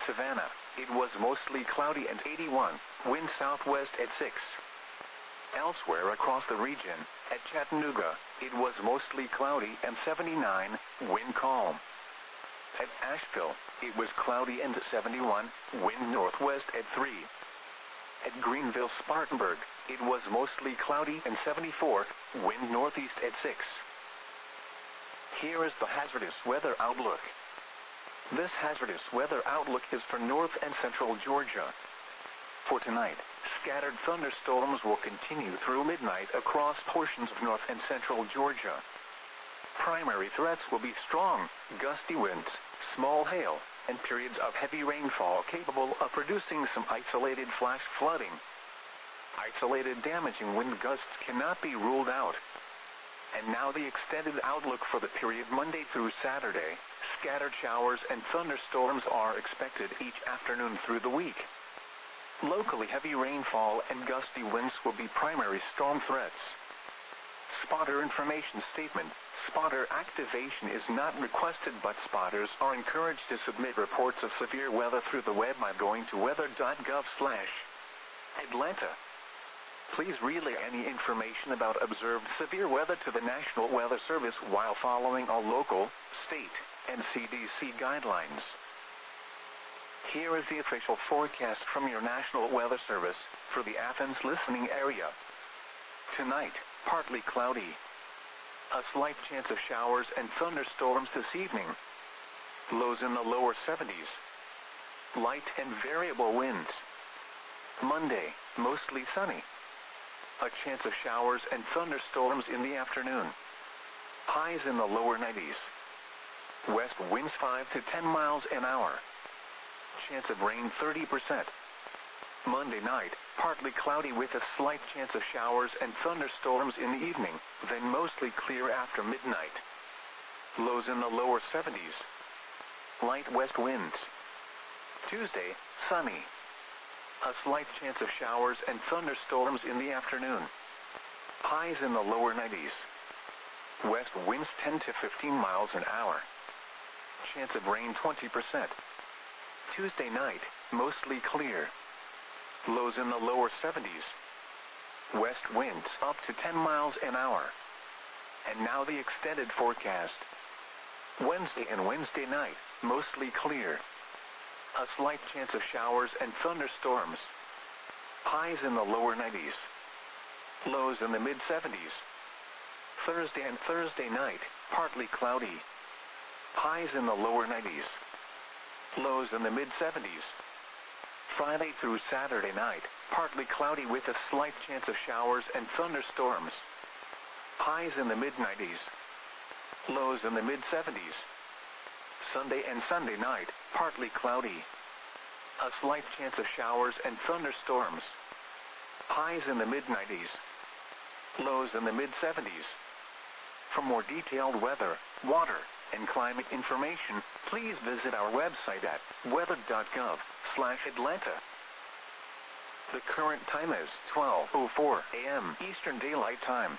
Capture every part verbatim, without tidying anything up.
Savannah, it was mostly cloudy and eighty-one, wind southwest at six. Elsewhere across the region, at Chattanooga, it was mostly cloudy and seventy-nine, wind calm. At Asheville, it was cloudy and seventy-one, wind northwest at three. At Greenville, Spartanburg, it was mostly cloudy and seventy-four, wind northeast at six. Here is the hazardous weather outlook. This hazardous weather outlook is for north and central Georgia. For tonight, scattered thunderstorms will continue through midnight across portions of north and central Georgia. Primary threats will be strong, gusty winds, small hail, and periods of heavy rainfall capable of producing some isolated flash flooding. Isolated damaging wind gusts cannot be ruled out. And now the extended outlook for the period Monday through Saturday. Scattered showers and thunderstorms are expected each afternoon through the week. Locally heavy rainfall and gusty winds will be primary storm threats. Spotter information statement. Spotter activation is not requested, but spotters are encouraged to submit reports of severe weather through the web by going to weather dot gov slash Atlanta. Please relay any information about observed severe weather to the National Weather Service while following all local, state, and C D C guidelines. Here is the official forecast from your National Weather Service for the Athens listening area. Tonight, partly cloudy. A slight chance of showers and thunderstorms this evening. Lows in the lower seventies. Light and variable winds. Monday, mostly sunny. A chance of showers and thunderstorms in the afternoon. Highs in the lower nineties. West winds five to ten miles an hour. Chance of rain thirty percent. Monday night, partly cloudy with a slight chance of showers and thunderstorms in the evening, then mostly clear after midnight. Lows in the lower seventies. Light west winds. Tuesday, sunny. A slight chance of showers and thunderstorms in the afternoon. Highs in the lower nineties. West winds ten to fifteen miles an hour. Chance of rain twenty percent. Tuesday night, mostly clear. Lows in the lower seventies. West winds up to ten miles an hour. And now the extended forecast. Wednesday and Wednesday night, mostly clear. A slight chance of showers and thunderstorms. Highs in the lower nineties. Lows in the mid seventies. Thursday and Thursday night, partly cloudy. Highs in the lower nineties. Lows in the mid seventies. Friday through Saturday night, partly cloudy with a slight chance of showers and thunderstorms. Highs in the mid nineties. Lows in the mid seventies. Sunday and Sunday night, partly cloudy. A slight chance of showers and thunderstorms. Highs in the mid nineties. Lows in the mid seventies. For more detailed weather, water, and climate information, please visit our website at weather dot gov slash Atlanta. The current time is twelve oh four a m Eastern Daylight Time.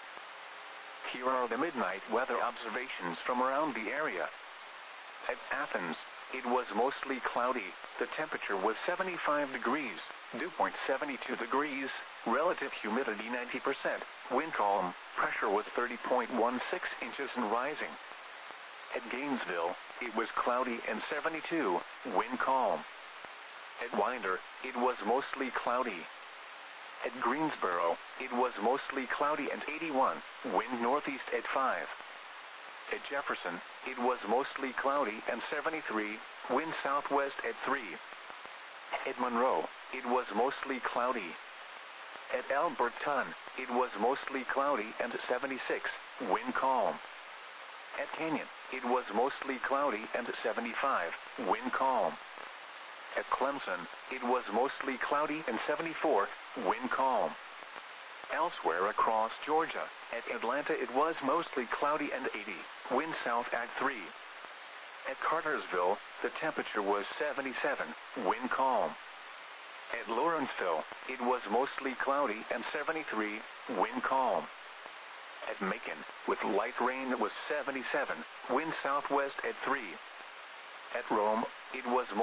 Here are the midnight weather observations from around the area. At Athens, it was mostly cloudy. The temperature was seventy-five degrees, dew point seventy-two degrees, relative humidity ninety percent, wind calm, pressure was thirty point one six inches and rising. At Gainesville, it was cloudy and seventy-two, wind calm. At Winder, it was mostly cloudy. At Greensboro, it was mostly cloudy and eighty-one, wind northeast at five. At Jefferson, it was mostly cloudy and seventy-three, wind southwest at three. At Monroe, it was mostly cloudy. At Alberton, it was mostly cloudy and seventy-six, wind calm. At Canyon, it was mostly cloudy and seventy-five, wind calm. At Clemson, it was mostly cloudy and seventy-four, wind calm. Elsewhere across Georgia, at Atlanta it was mostly cloudy and eighty, wind south at three. At Cartersville, the temperature was seventy-seven, wind calm. At Lawrenceville, it was mostly cloudy and seventy-three, wind calm. At Macon, with light rain it was seventy-seven, wind southwest at three. At Rome, it was